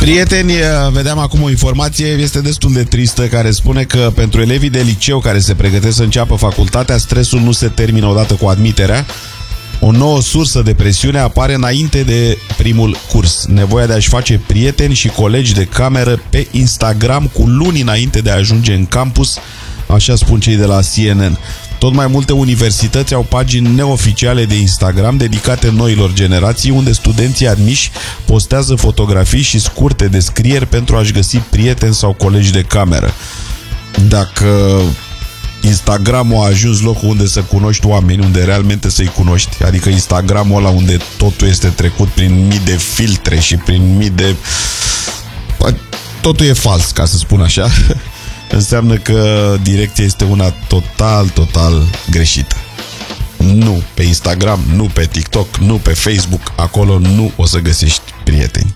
Prieteni, vedeam acum o informație, este destul de tristă, care spune că pentru elevii de liceu care se pregătesc să înceapă facultatea, stresul nu se termină odată cu admiterea. O nouă sursă de presiune apare înainte de primul curs. Nevoia de a-și face prieteni și colegi de cameră pe Instagram cu luni înainte de a ajunge în campus, așa spun cei de la CNN. Tot mai multe universități au pagini neoficiale de Instagram dedicate noilor generații, unde studenții admiși postează fotografii și scurte descrieri pentru a-și găsi prieteni sau colegi de cameră. Dacă Instagramul a ajuns locul unde să cunoști oameni, unde realmente să-i cunoști, adică Instagramul ăla unde totul este trecut prin mii de filtre și prin mii de... Totul e fals, ca să spun așa. Înseamnă că direcția este una total greșită. Nu pe Instagram, nu pe TikTok, nu pe Facebook, acolo nu o să găsești prieteni.